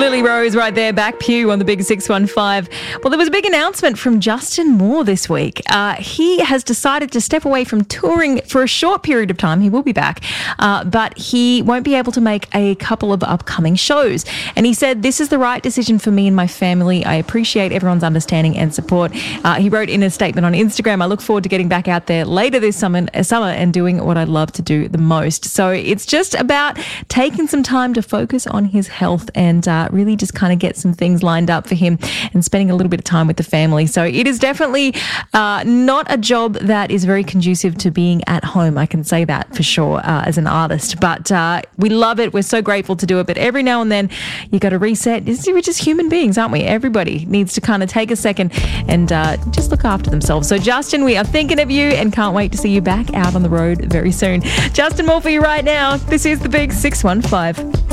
Lily Rose right there, back pew on the Big 615. Well, there was a big announcement from Justin Moore this week. He has decided to step away from touring for a short period of time. He will be back, but he won't be able to make a couple of upcoming shows. And he said, "This is the right decision for me and my family. I appreciate everyone's understanding and support." He wrote in a statement on Instagram, "I look forward to getting back out there later this summer and doing what I love to do the most." So it's just about taking some time to focus on his health and really just kind of get some things lined up for him and spending a little bit of time with the family. So it is definitely not a job that is very conducive to being at home. I can say that for sure as an artist, but we love it. We're so grateful to do it. But every now and then you got to reset. We're just human beings, aren't we? Everybody needs to kind of take a second and just look after themselves. So Justin, we are thinking of you and can't wait to see you back out on the road very soon. Justin Moore for you right now. This is the Big 615.